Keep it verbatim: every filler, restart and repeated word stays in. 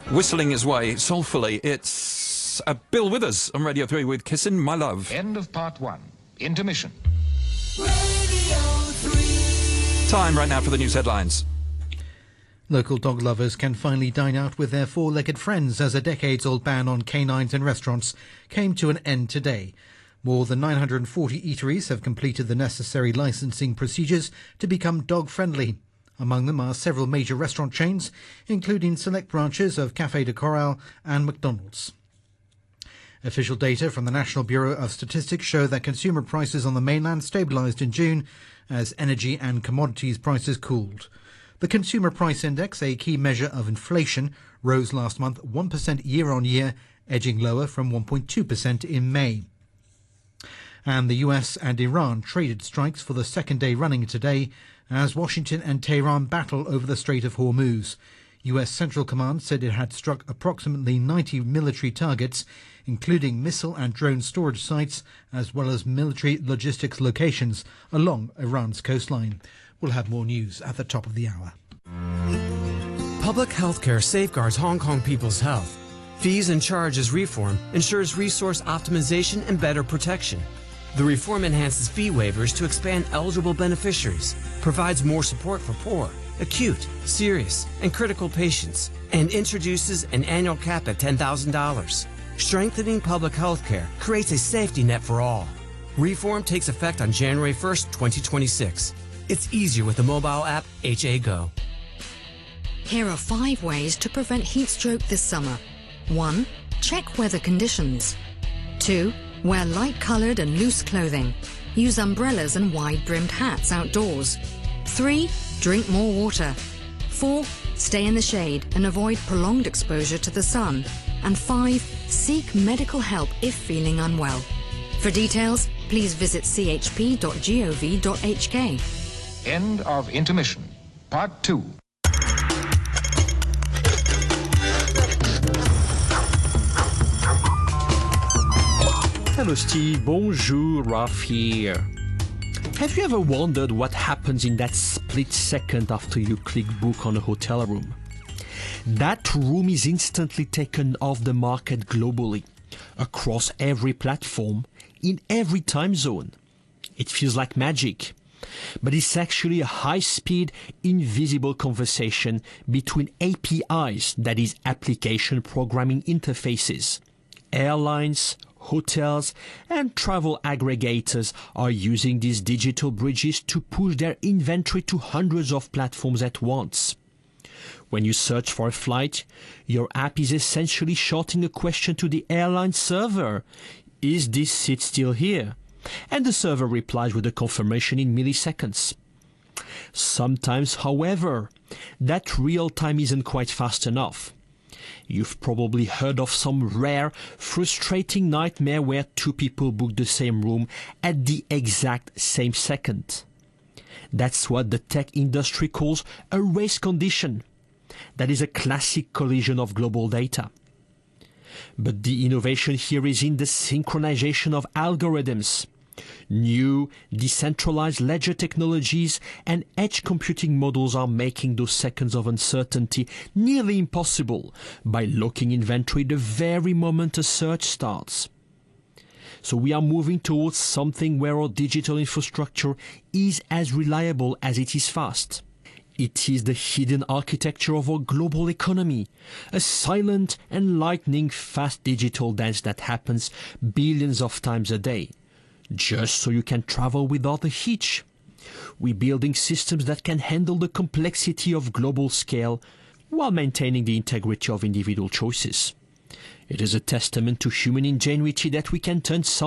whistling his way soulfully. It's uh, Bill Withers on Radio three with Kissin' My Love. End of part one. Intermission. Radio three. Time right now for the news headlines. Local dog lovers can finally dine out with their four-legged friends as a decades-old ban on canines in restaurants came to an end today. More than nine hundred forty eateries have completed the necessary licensing procedures to become dog-friendly. Among them are several major restaurant chains, including select branches of Café de Coral and McDonald's. Official data from the National Bureau of Statistics show that consumer prices on the mainland stabilised in June as energy and commodities prices cooled. The Consumer Price Index, a key measure of inflation, rose last month one percent year-on-year, edging lower from one point two percent in May. And the U S and Iran traded strikes for the second day running today as Washington and Tehran battle over the Strait of Hormuz. U S Central Command said it had struck approximately ninety military targets, including missile and drone storage sites, as well as military logistics locations along Iran's coastline. We'll have more news at the top of the hour. Public health care safeguards Hong Kong people's health. Fees and charges reform ensures resource optimization and better protection. The reform enhances fee waivers to expand eligible beneficiaries, provides more support for poor, acute, serious, and critical patients, and introduces an annual cap at ten thousand dollars. Strengthening public health care creates a safety net for all. Reform takes effect on January first, twenty twenty-six. It's easier with the mobile app H A Go. Here are five ways to prevent heat stroke this summer. one. Check weather conditions. two. Wear light-coloured and loose clothing. Use umbrellas and wide-brimmed hats outdoors. three. Drink more water. four. Stay in the shade and avoid prolonged exposure to the sun. And five. Seek medical help if feeling unwell. For details, please visit c h p dot gov dot h k. End of intermission. Part two. Hello Steve, bonjour, Ralph here. Have you ever wondered what happens in that split second after you click book on a hotel room? That room is instantly taken off the market globally, across every platform, in every time zone. It feels like magic, but it's actually a high-speed, invisible conversation between A P Is, that is, application programming interfaces. Airlines, hotels, and travel aggregators are using these digital bridges to push their inventory to hundreds of platforms at once. When you search for a flight, your app is essentially shouting a question to the airline server. Is this seat still here? And the server replies with a confirmation in milliseconds. Sometimes, however, that real time isn't quite fast enough. You've probably heard of some rare, frustrating nightmare where two people book the same room at the exact same second. That's what the tech industry calls a race condition. That is a classic collision of global data. But the innovation here is in the synchronization of algorithms. New, decentralized ledger technologies and edge computing models are making those seconds of uncertainty nearly impossible by locking inventory the very moment a search starts. So we are moving towards something where our digital infrastructure is as reliable as it is fast. It is the hidden architecture of our global economy, a silent and lightning-fast digital dance that happens billions of times a day, just so you can travel without a hitch. We're building systems that can handle the complexity of global scale while maintaining the integrity of individual choices. It is a testament to human ingenuity that we can turn some